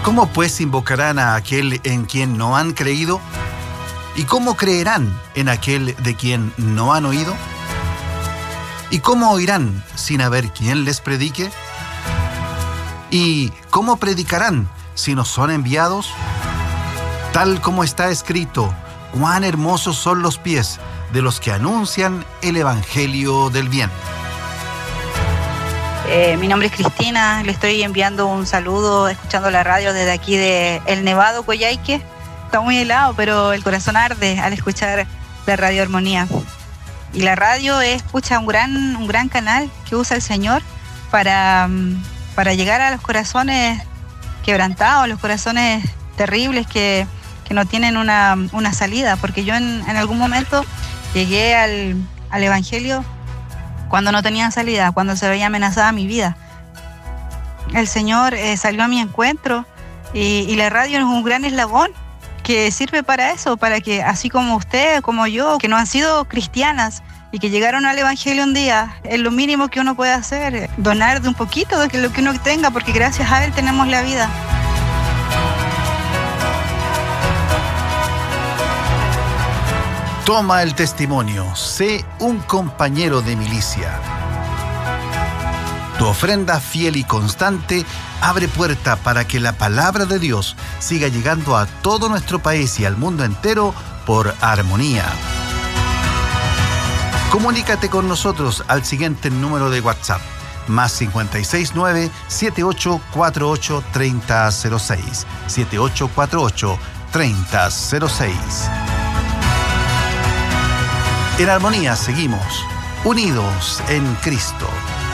¿Cómo pues invocarán a aquel en quien no han creído? ¿Y cómo creerán en aquel de quien no han oído? ¿Y cómo oirán sin haber quien les predique? ¿Y cómo predicarán si no son enviados? Tal como está escrito, cuán hermosos son los pies de los que anuncian el evangelio del bien. Mi nombre es Cristina, le estoy enviando un saludo escuchando la radio desde aquí de El Nevado, Coyhaique. Está muy helado, pero el corazón arde al escuchar la Radio Armonía. Y la radio es un gran canal que usa el Señor para llegar a los corazones quebrantados, los corazones terribles que no tienen una salida. Porque yo en algún momento llegué al Evangelio cuando no tenía salida, cuando se veía amenazada mi vida. El Señor salió a mi encuentro y la radio es un gran eslabón que sirve para eso, para que así como usted, como yo, que no han sido cristianas y que llegaron al Evangelio un día, es lo mínimo que uno puede hacer, donar de un poquito de lo que uno tenga, porque gracias a Él tenemos la vida. Toma el testimonio, sé un compañero de milicia. Tu ofrenda fiel y constante abre puerta para que la palabra de Dios siga llegando a todo nuestro país y al mundo entero por Armonía. Comunícate con nosotros al siguiente número de WhatsApp, más 569-7848-3006, 7848-3006. En Armonía seguimos, unidos en Cristo.